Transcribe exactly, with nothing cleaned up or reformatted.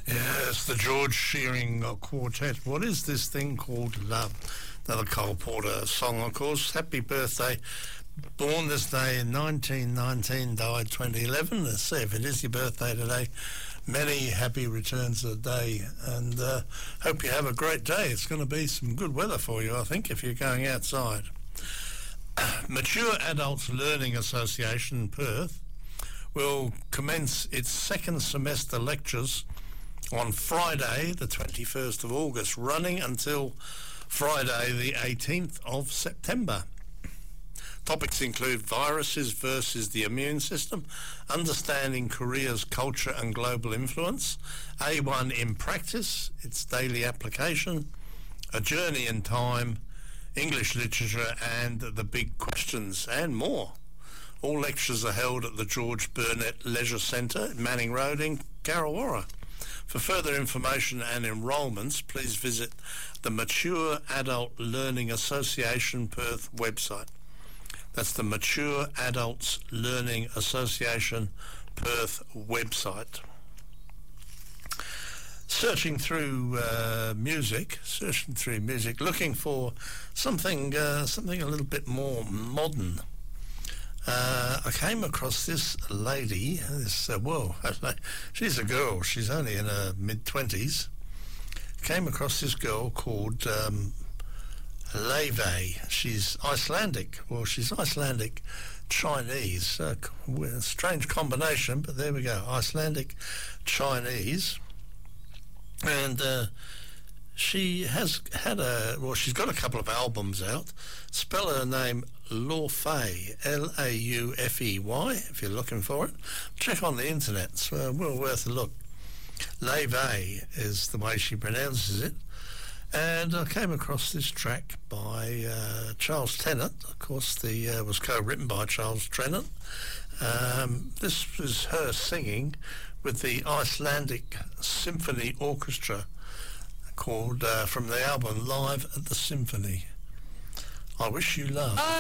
Yes, the George Shearing uh, Quartet. What is this thing called love? Another Cole Porter song, of course. Happy birthday. Born this day in nineteen nineteen, died twenty eleven. Let's see if it is your birthday today. Many happy returns of the day, and uh, hope you have a great day. It's going to be some good weather for you, I think, if you're going outside. Mature Adults Learning Association, Perth, will commence its second semester lectures on Friday, the twenty-first of August, running until Friday, the eighteenth of September. Topics include viruses versus the immune system, understanding Korea's culture and global influence, A one in practice, its daily application, a journey in time, English literature and the big questions, and more. All lectures are held at the George Burnett Leisure Centre, Manning Road in Carrawara. For further information and enrolments, please visit the Mature Adult Learning Association Perth website. That's the Mature Adults Learning Association Perth website. Searching through uh, music, searching through music, looking for something, uh, something a little bit more modern. Uh, I came across this lady. This uh, whoa, she's a girl. She's only in her mid twenties. Came across this girl called um, Leve. She's Icelandic. Well, she's Icelandic Chinese. Uh, a strange combination, but there we go. Icelandic Chinese. And uh, she has had a, well, she's got a couple of albums out. Spell her name Laufey, L A U F E Y, if you're looking for it. Check on the internet, it's uh, well worth a look. Leve is the way she pronounces it. And I came across this track by uh, Charles Tennant. Of course, the uh, was co-written by Charles Tennant. Um, this was her singing with the Icelandic Symphony Orchestra, called uh, from the album Live at the Symphony. I Wish You Love.